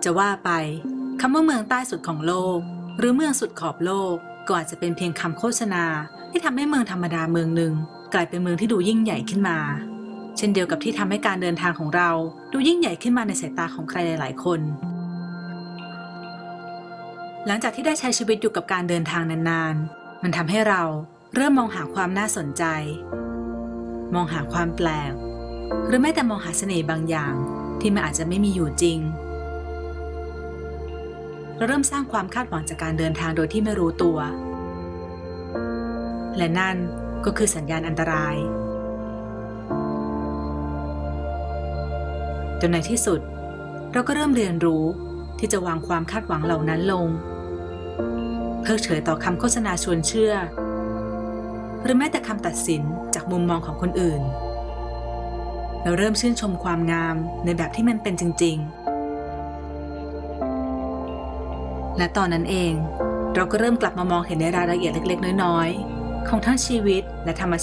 จะว่าไปคำว่าเมืองใต้สุดของโลกหรือเมืองสุดขอบโลกก็อาจจะเป็นเพียงคำโฆษณาที่ทำให้เมืองธรรมดาเมืองหนึ่งกลายเป็นเมืองที่ดูยิ่งใหญ่ขึ้นมาเช่นเดียวกับที่ทำให้การเดินทางของเราดูยิ่งใหญ่ขึ้นมาในสายตาของใครหลายๆคนหลังจากที่ได้ใช้ชีวิตอยู่กับการเดินทางนานๆมันทำให้เราเริ่มมองหาความน่าสนใจมองหาความแปลกหรือแม้แต่มองหาเสน่ห์บางอย่างที่มันอาจจะไม่มีอยู่จริงเราเริ่มสร้างความคาดหวังจากการเดินทางโดยที่ไม่รู้ตัวและนั่นก็คือสัญญาณอันตรายจนในที่สุดเราก็เริ่มเรียนรู้ที่จะวางความคาดหวังเหล่านั้นลงเพิกเฉยต่อคำโฆษณาชวนเชื่อหรือแม้แต่คำตัดสินจากมุมมองของคนอื่นเราเริ่มชื่นชมความงามในแบบที่มันเป็นจริงๆและตอนนั้นเองเราก็เริ่มกลับมามองเห็นในรายละเอียดเล็กๆน้อยๆของทั้งชีวิตและธรรม